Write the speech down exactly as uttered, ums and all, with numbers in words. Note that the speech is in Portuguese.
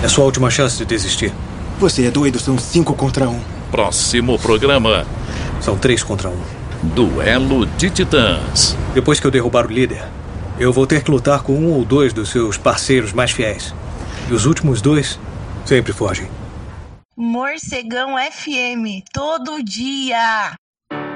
É sua última chance de desistir. Você é doido, são cinco contra um. Próximo programa. São três contra um. Duelo de Titãs. Depois que eu derrubar o líder, eu vou ter que lutar com um ou dois dos seus parceiros mais fiéis. E os últimos dois sempre fogem. Morcegão F M, todo dia.